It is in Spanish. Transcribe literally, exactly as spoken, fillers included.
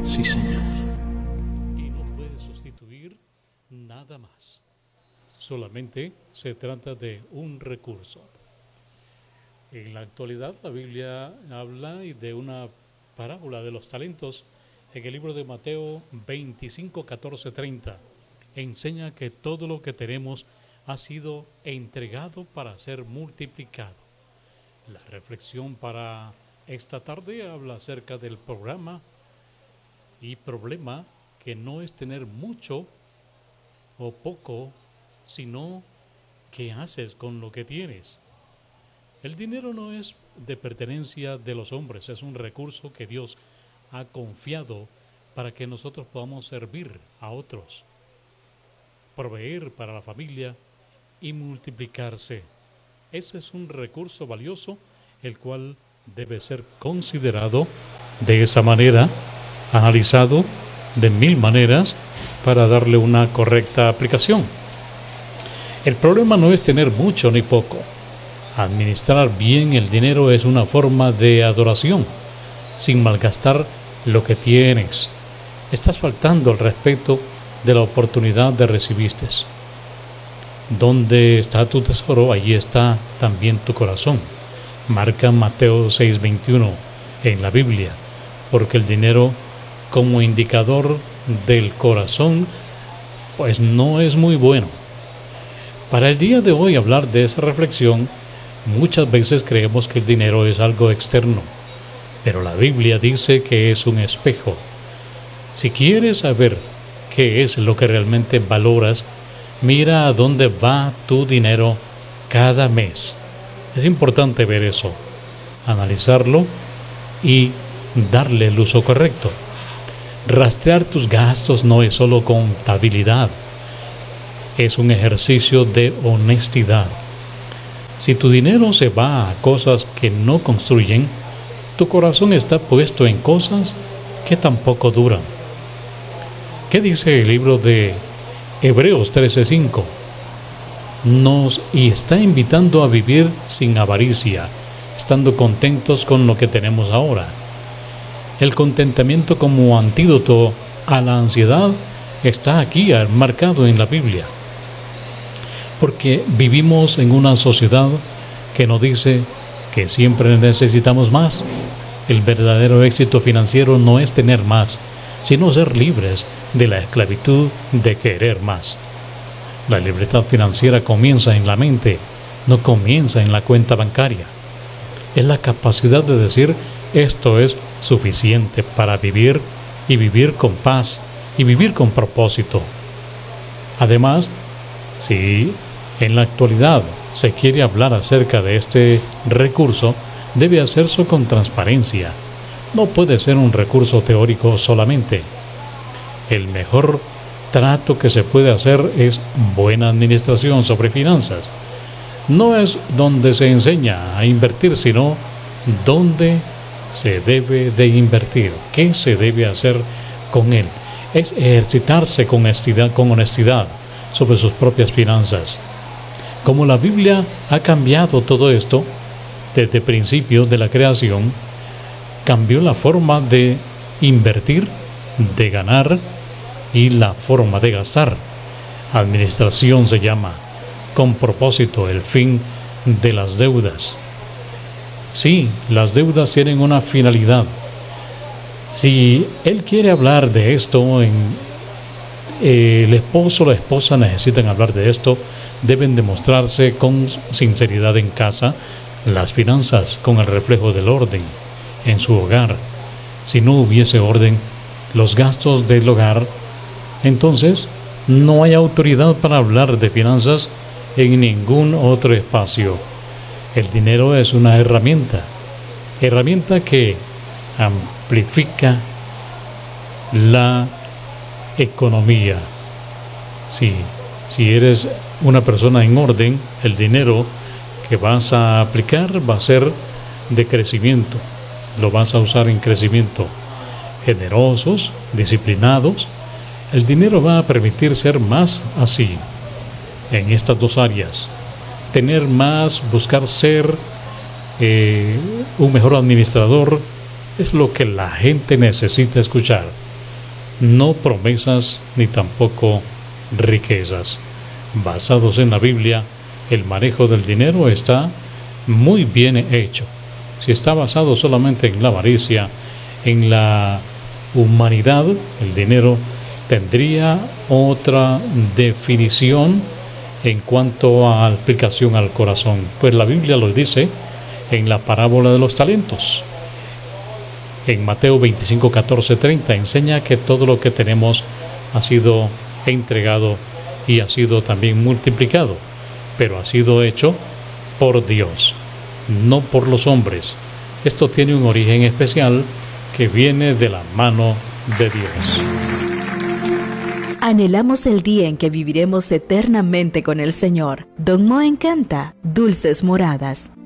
Sí, Señor. Y no puede sustituir nada más. Solamente se trata de un recurso. En la actualidad la Biblia habla de una parábola de los talentos en el libro de Mateo veinticinco, catorce, treinta. Enseña que todo lo que tenemos ha sido entregado para ser multiplicado. La reflexión para esta tarde habla acerca del programa y problema que no es tener mucho o poco, sino qué haces con lo que tienes. El dinero no es de pertenencia de los hombres, es un recurso que Dios ha confiado para que nosotros podamos servir a otros, proveer para la familia y multiplicarse. Ese es un recurso valioso, el cual debe ser considerado de esa manera, analizado de mil maneras para darle una correcta aplicación. El problema no es tener mucho ni poco. Administrar bien el dinero es una forma de adoración, sin malgastar lo que tienes. Estás faltando al respeto de la oportunidad de recibiste. Donde está tu tesoro, allí está también tu corazón. Marca Mateo seis veintiuno en la Biblia, porque el dinero como indicador del corazón, pues no es muy bueno. Para el día de hoy hablar de esa reflexión, muchas veces creemos que el dinero es algo externo, pero la Biblia dice que es un espejo. Si quieres saber qué es lo que realmente valoras, mira a dónde va tu dinero cada mes. Es importante ver eso, analizarlo y darle el uso correcto. Rastrear tus gastos no es solo contabilidad, es un ejercicio de honestidad. Si tu dinero se va a cosas que no construyen, tu corazón está puesto en cosas que tampoco duran. ¿Qué dice el libro de Hebreos trece cinco? Nos y está invitando a vivir sin avaricia, estando contentos con lo que tenemos ahora. El contentamiento como antídoto a la ansiedad está aquí marcado en la Biblia. Porque vivimos en una sociedad que nos dice que siempre necesitamos más. El verdadero éxito financiero no es tener más, sino ser libres de la esclavitud de querer más. La libertad financiera comienza en la mente, no comienza en la cuenta bancaria. Es la capacidad de decir, esto es suficiente para vivir y vivir con paz y vivir con propósito. Además, si en la actualidad se quiere hablar acerca de este recurso, debe hacerse con transparencia. No puede ser un recurso teórico solamente. El mejor trato que se puede hacer es buena administración sobre finanzas. No es donde se enseña a invertir, sino donde se debe de invertir. ¿Qué se debe hacer con él? Es ejercitarse con honestidad, con honestidad sobre sus propias finanzas. Como la Biblia ha cambiado todo esto, desde principios de la creación, cambió la forma de invertir, de ganar y la forma de gastar. Administración se llama, con propósito, el fin de las deudas. Sí, las deudas tienen una finalidad. Si él quiere hablar de esto, en, eh, el esposo o la esposa necesitan hablar de esto, deben demostrarse con sinceridad en casa las finanzas con el reflejo del orden en su hogar. Si no hubiese orden, los gastos del hogar, entonces no hay autoridad para hablar de finanzas en ningún otro espacio. El dinero es una herramienta, herramienta que amplifica la economía. Sí, si eres una persona en orden, el dinero que vas a aplicar va a ser de crecimiento. Lo vas a usar en crecimiento. Generosos, disciplinados. El dinero va a permitir ser más así en estas dos áreas. Tener más, buscar ser eh, un mejor administrador es lo que la gente necesita escuchar. no promesas ni tampoco riquezas. Basados en la Biblia, el manejo del dinero está muy bien hecho. Si está basado solamente en la avaricia, en la humanidad, el dinero tendría otra definición en cuanto a aplicación al corazón. Pues la Biblia lo dice en la parábola de los talentos. En Mateo veinticinco, catorce, treinta enseña que todo lo que tenemos ha sido entregado y ha sido también multiplicado, pero ha sido hecho por Dios, no por los hombres. Esto tiene un origen especial que viene de la mano de Dios. Anhelamos el día en que viviremos eternamente con el Señor. Don Moen canta Dulces Moradas.